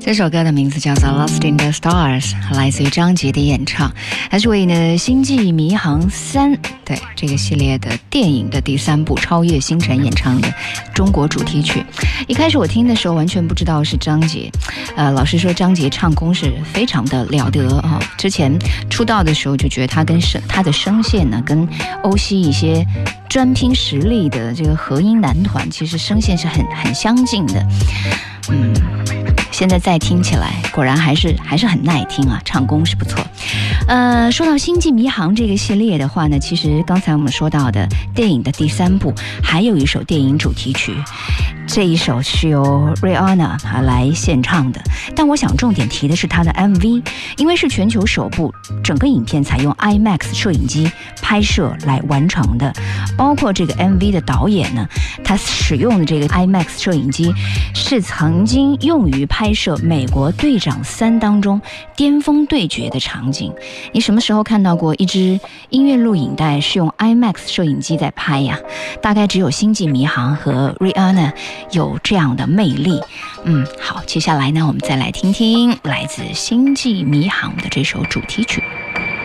这首歌的名字叫做 Lost in the Stars， 来自于张杰的演唱，它是为呢星际迷航3对这个系列的电影的第3部超越星辰演唱的中国主题曲。一开始我听的时候完全不知道是张杰，老实说张杰唱功是非常的了得啊。之前出道的时候就觉得他的声线呢跟欧西一些专拼实力的这个合音男团其实声线是很相近的。现在再听起来果然还是很耐听啊，唱功是不错。说到星际迷航这个系列的话呢，其实刚才我们说到的电影的第3部还有一首电影主题曲，这一首是由 Rihanna 来献唱的，但我想重点提的是她的 MV， 因为是全球首部整个影片采用 IMAX 摄影机拍摄来完成的，包括这个 MV 的导演呢，他使用的这个 IMAX 摄影机是曾经用于拍摄美国队长3当中巅峰对决的场景。你什么时候看到过一支音乐录影带是用 IMAX 摄影机在拍呀？大概只有星际迷航和 Rihanna 有这样的魅力。好，接下来呢，我们再来听听来自星际迷航的这首主题曲。